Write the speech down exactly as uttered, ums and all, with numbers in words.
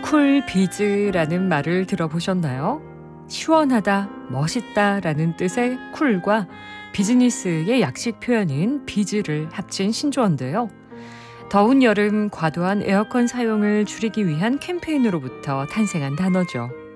쿨 비즈라는 말을 들어보셨나요? 시원하다, 멋있다라는 뜻의 쿨과 비즈니스의 약식 표현인 비즈를 합친 신조어인데요. 더운 여름 과도한 에어컨 사용을 줄이기 위한 캠페인으로부터 탄생한 단어죠.